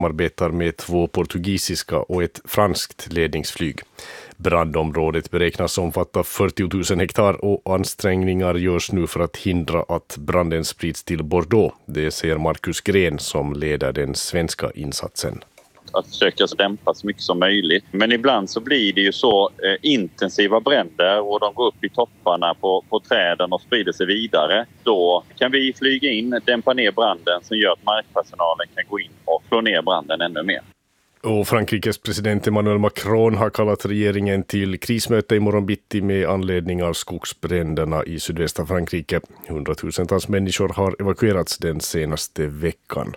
samarbetar med 2 portugisiska och ett franskt ledningsflyg. Brandområdet beräknas omfatta 40 000 hektar och ansträngningar görs nu för att hindra att branden sprids till Bordeaux. Det säger Marcus Gren som leder den svenska insatsen. Att försöka dämpa så mycket som möjligt. Men ibland så blir det ju så intensiva bränder och de går upp i topparna på träden och sprider sig vidare. Då kan vi flyga in, dämpa ner branden som gör att markpersonalen kan gå in och slå ner branden ännu mer. Och Frankrikes president Emmanuel Macron har kallat regeringen till krismöte imorgon bitti med anledning av skogsbränderna i sydvästra Frankrike. 100,000-tals människor har evakuerats den senaste veckan.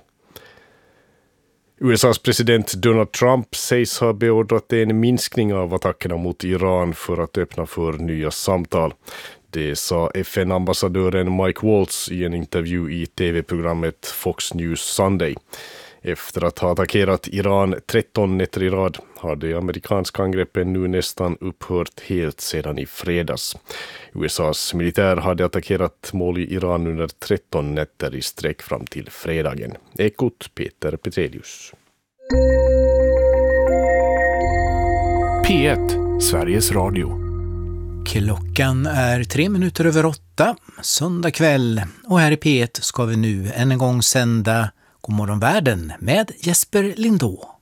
USAs president Donald Trump sägs ha beordrat en minskning av attackerna mot Iran för att öppna för nya samtal. Det sa FN-ambassadören Mike Waltz i en intervju i tv-programmet Fox News Sunday. Efter att ha attackerat Iran 13 nätter i rad har de amerikanska angreppen nu nästan upphört helt sedan i fredags. USAs militär hade attackerat mål i Iran under 13 nätter i sträck fram till fredagen. Ekot Peter Petrelius. P1, Sveriges Radio. Klockan är 8:03, söndag kväll, och här i P1 ska vi nu än en gång sända God morgon världen med Jesper Lindå.